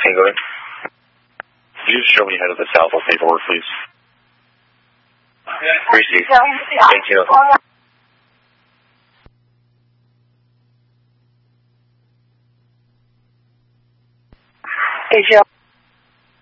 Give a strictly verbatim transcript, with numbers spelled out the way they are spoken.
Can you go in? Could you just show me head of the south paperwork, please? Receive. Thank you. Asia